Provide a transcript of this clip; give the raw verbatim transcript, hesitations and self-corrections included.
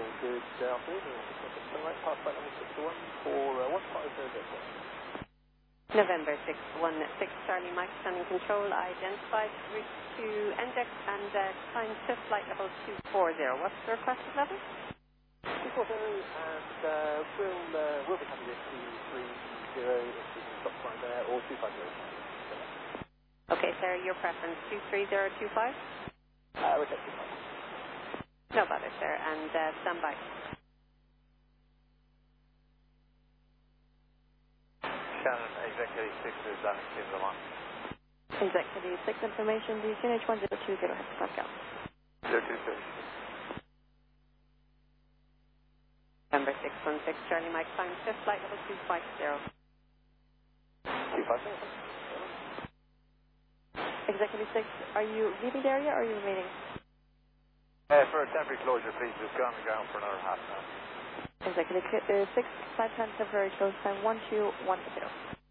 good uh, afternoon. Just right past flight number six one for uh, one five zero zero. November six one six, Charlie Mike, standing control, identified route to N D E X and uh, climb to flight level two four zero. What's the requested level? two four zero, and uh, we'll, uh, we'll be happy with two three zero if we can stop flying there, or two five zero. Okay, sir, your preference, two three zero two five? Uh, we'll take two five. No bother, sir, and uh, stand by. Shannon, Executive six is landing to Vermont. Executive six information, D G N H one zero two zero, Pascal. zero two six. November six one six, Charlie Mike, climb to flight level two five zero. two five zero. Executive six, are you leaving the area or are you remaining? Uh, for a temporary closure, please just go on the ground for another half an hour. Executive uh, six, flight plan temporary close time one two one zero.